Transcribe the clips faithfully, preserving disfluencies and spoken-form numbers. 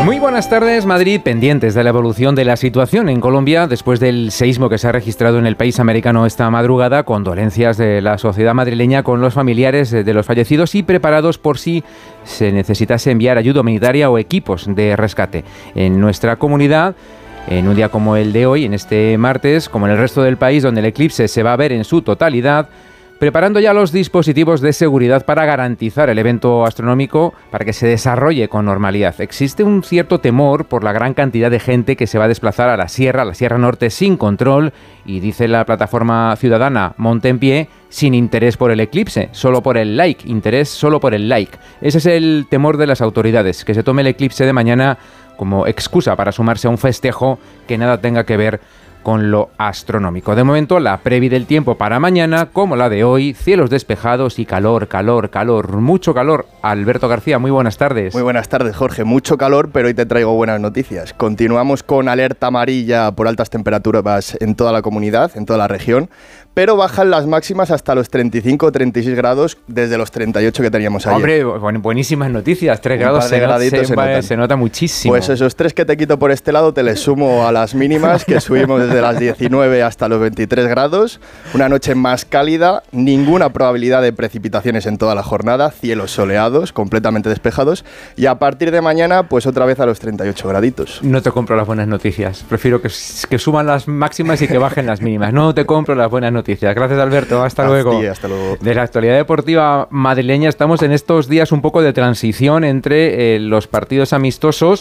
Muy buenas tardes, Madrid, pendientes de la evolución de la situación en Colombia después del seísmo que se ha registrado en el país americano esta madrugada. Condolencias de la sociedad madrileña con los familiares de los fallecidos y preparados por si se necesitase enviar ayuda humanitaria o equipos de rescate. En nuestra comunidad, en un día como el de hoy, en este martes, como en el resto del país donde el eclipse se va a ver en su totalidad, preparando ya los dispositivos de seguridad para garantizar el evento astronómico para que se desarrolle con normalidad. Existe un cierto temor por la gran cantidad de gente que se va a desplazar a la sierra, a la Sierra Norte, sin control, y dice la plataforma ciudadana Monte en Pie, sin interés por el eclipse, solo por el like, interés solo por el like. Ese es el temor de las autoridades, que se tome el eclipse de mañana como excusa para sumarse a un festejo que nada tenga que ver con lo astronómico. De momento, la previ del tiempo para mañana, como la de hoy, cielos despejados y calor, calor, calor, mucho calor. Alberto García, muy buenas tardes. Muy buenas tardes, Jorge. Mucho calor, pero hoy te traigo buenas noticias. Continuamos con alerta amarilla por altas temperaturas en toda la comunidad, en toda la región, pero bajan las máximas hasta los treinta y cinco o treinta y seis grados desde los treinta y ocho que teníamos ayer. Hombre, buenísimas noticias, tres grados se, no, se, se, se nota muchísimo. Pues esos tres que te quito por este lado te les sumo a las mínimas, que subimos desde las diecinueve hasta los veintitrés grados, una noche más cálida, ninguna probabilidad de precipitaciones en toda la jornada, cielos soleados, completamente despejados, y a partir de mañana, pues otra vez a los treinta y ocho graditos. No te compro las buenas noticias, prefiero que, que suban las máximas y que bajen las mínimas, no te compro las buenas noticias. Gracias, Alberto, hasta luego. Sí, hasta luego. De la actualidad deportiva madrileña, estamos en estos días un poco de transición entre eh, los partidos amistosos,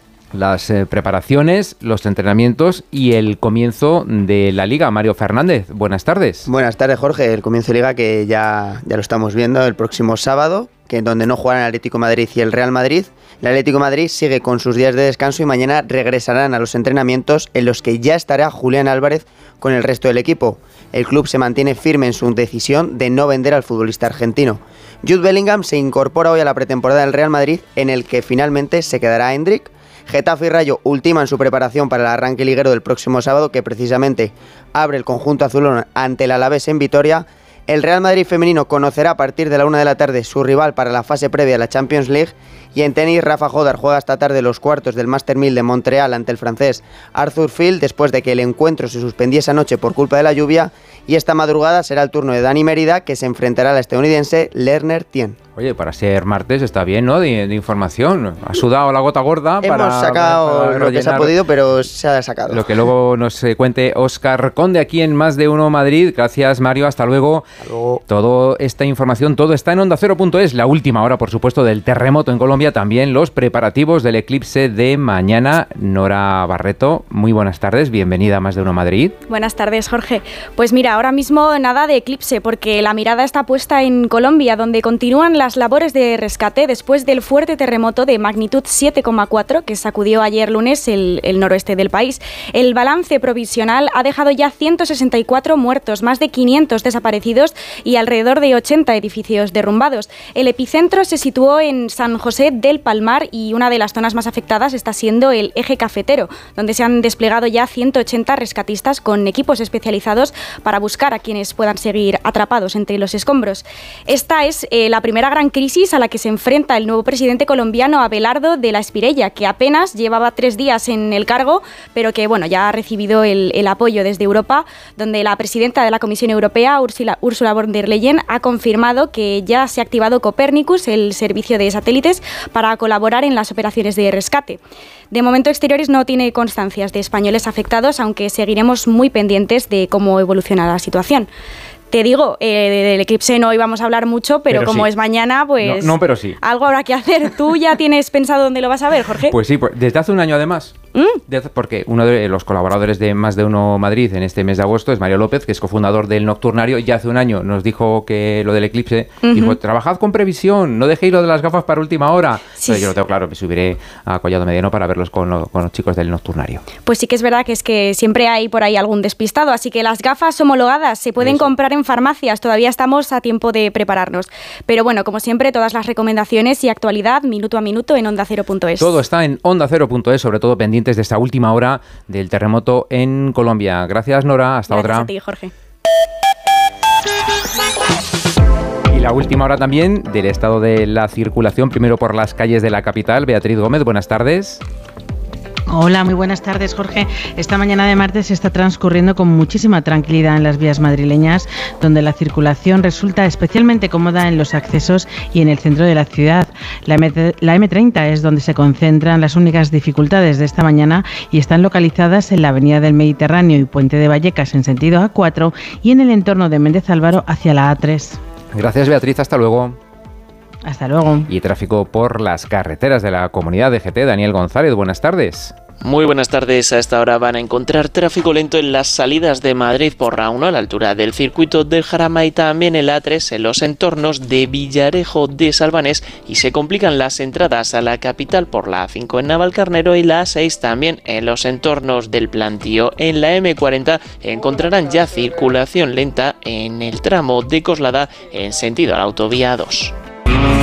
las eh, preparaciones, los entrenamientos y el comienzo de la Liga. Mario Fernández, buenas tardes. Buenas tardes, Jorge. El comienzo de Liga que ya, ya lo estamos viendo el próximo sábado, que en donde no jugarán el Atlético de Madrid y el Real Madrid. El Atlético de Madrid sigue con sus días de descanso y mañana regresarán a los entrenamientos en los que ya estará Julián Álvarez con el resto del equipo. El club se mantiene firme en su decisión de no vender al futbolista argentino. Jude Bellingham se incorpora hoy a la pretemporada del Real Madrid, en el que finalmente se quedará Hendrik. Getafe y Rayo ultiman su preparación para el arranque liguero del próximo sábado, que precisamente abre el conjunto azulón ante el Alavés en Vitoria. El Real Madrid femenino conocerá a partir de la una de la tarde su rival para la fase previa a la Champions League. Y en tenis, Rafa Jodar juega esta tarde los cuartos del Master mil de Montreal ante el francés Arthur Field, después de que el encuentro se suspendiese anoche por culpa de la lluvia. Y esta madrugada será el turno de Dani Mérida, que se enfrentará al estadounidense Lerner Tien. Oye, para ser martes está bien, ¿no? De, de información. Ha sudado la gota gorda. Hemos para, sacado para lo que se ha podido, pero se ha sacado. Lo que luego nos eh, cuente Óscar Conde aquí en Más de Uno Madrid. Gracias, Mario. Hasta luego. Hasta luego. Toda esta información, todo está en onda cero punto es. La última hora, por supuesto, del terremoto en Colombia. También los preparativos del eclipse de mañana. Nora Barreto, muy buenas tardes. Bienvenida a Más de Uno Madrid. Buenas tardes, Jorge. Pues mira, ahora mismo nada de eclipse, porque la mirada está puesta en Colombia, donde continúan las labores de rescate después del fuerte terremoto de magnitud siete coma cuatro que sacudió ayer lunes el, el noroeste del país. El balance provisional ha dejado ya ciento sesenta y cuatro muertos, más de quinientos desaparecidos y alrededor de ochenta edificios derrumbados. El epicentro se situó en San José del Palmar y una de las zonas más afectadas está siendo el eje cafetero, donde se han desplegado ya ciento ochenta rescatistas con equipos especializados para buscar a quienes puedan seguir atrapados entre los escombros. Esta es eh, la primera gran crisis a la que se enfrenta el nuevo presidente colombiano Abelardo de la Espriella, que apenas llevaba tres días en el cargo, pero que bueno, ya ha recibido el, el apoyo desde Europa, donde la presidenta de la Comisión Europea, Ursula, Ursula von der Leyen, ha confirmado que ya se ha activado Copernicus, el servicio de satélites, para colaborar en las operaciones de rescate. De momento, Exteriores no tiene constancias de españoles afectados, aunque seguiremos muy pendientes de cómo evoluciona la situación. Te digo, eh, del eclipse no íbamos a hablar mucho, pero, pero como sí. Es mañana, pues no, no, pero sí. Algo habrá que hacer. ¿Tú ya tienes pensado dónde lo vas a ver, Jorge? Pues sí, pues desde hace un año además. ¿Mm? Desde, porque uno de los colaboradores de Más de Uno Madrid en este mes de agosto es Mario López, que es cofundador del Nocturnario. Ya hace un año nos dijo que lo del eclipse, uh-huh. dijo, trabajad con previsión, no dejéis lo de las gafas para última hora. Sí. Entonces yo lo tengo claro, me subiré a Collado Mediano para verlos con, lo, con los chicos del Nocturnario. Pues sí que es verdad que es que siempre hay por ahí algún despistado, así que las gafas homologadas se pueden Eso. comprar en farmacias, todavía estamos a tiempo de prepararnos. Pero bueno, como siempre, todas las recomendaciones y actualidad minuto a minuto en onda cero punto es. Todo está en onda cero punto es, sobre todo pendientes de esta última hora del terremoto en Colombia. Gracias, Nora. Hasta Gracias otra. A ti, Jorge. Y la última hora también del estado de la circulación, primero por las calles de la capital. Beatriz Gómez, buenas tardes. Hola, muy buenas tardes, Jorge. Esta mañana de martes está transcurriendo con muchísima tranquilidad en las vías madrileñas, donde la circulación resulta especialmente cómoda en los accesos y en el centro de la ciudad. La M, la eme treinta es donde se concentran las únicas dificultades de esta mañana y están localizadas en la Avenida del Mediterráneo y Puente de Vallecas en sentido A cuatro y en el entorno de Méndez Álvaro hacia la A tres. Gracias, Beatriz. Hasta luego. Hasta luego. Y tráfico por las carreteras de la comunidad de G T. Daniel González, buenas tardes. Muy buenas tardes. A esta hora van a encontrar tráfico lento en las salidas de Madrid por A uno a la altura del circuito del Jarama y también el A tres en los entornos de Villarejo de Salvanés, y se complican las entradas a la capital por la A cinco en Navalcarnero y la A seis también en los entornos del Plantío. En la eme cuarenta encontrarán ya circulación lenta en el tramo de Coslada en sentido a la autovía dos.